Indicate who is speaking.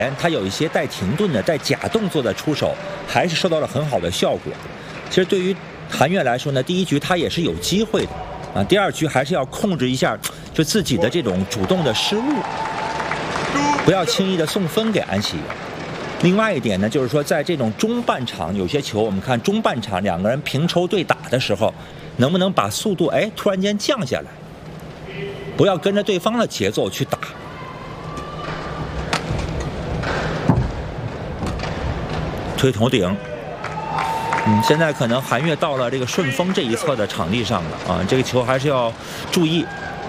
Speaker 1: 他有一些带停顿的、带假动作的出手，还是收到了很好的效果。其实对于韩悦来说呢，第一局他也是有机会的啊，第二局还是要控制一下就自己的这种主动的失误，不要轻易的送分给安喜元。另外一点呢，就是说在这种中半场有些球，我们看中半场两个人平抽对打的时候，能不能把速度突然间降下来，不要跟着对方的节奏去打。推头顶，现在可能韩悦到了这个顺丰这一侧的场地上了啊，这个球还是要注意